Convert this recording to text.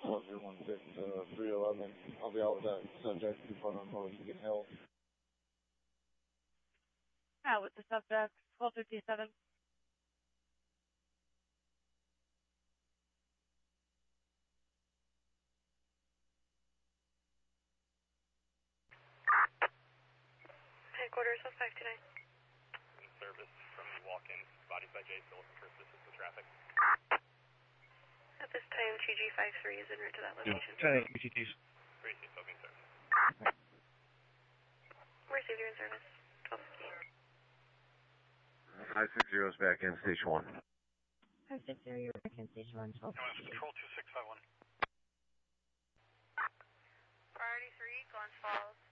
311. I'll be out with that subject before I'm going to get held. With the subject, 1257. Headquarters, suspect tonight. In service from the walk-in. Bodies by J, still looking for assistance with traffic. At this time, TG53 is en route to that location. Try UTTs. 36, I'll be in service. Received, you're in service. 12. 560 is back in station 1. 560, you're back in station 1, 12. Control 2651. Priority 3, Glens Falls.